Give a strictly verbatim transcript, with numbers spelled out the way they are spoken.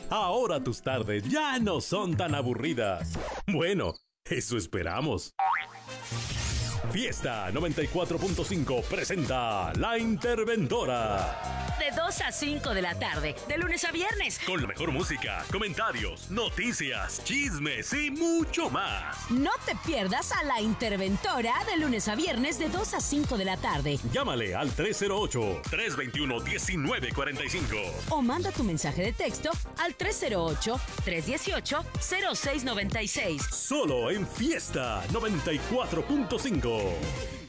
Ahora tus tardes ya no son tan aburridas. Bueno, eso esperamos. Fiesta noventa y cuatro punto cinco presenta La Interventora. De dos a cinco de la tarde, de lunes a viernes. Con la mejor música, comentarios, noticias, chismes y mucho más. No te pierdas a La Interventora de lunes a viernes de dos a cinco de la tarde. Llámale al tres cero ocho, tres dos uno, uno nueve cuatro cinco. O manda tu mensaje de texto al tres cero ocho, tres uno ocho, cero seis nueve seis. Solo en Fiesta noventa y cuatro punto cinco.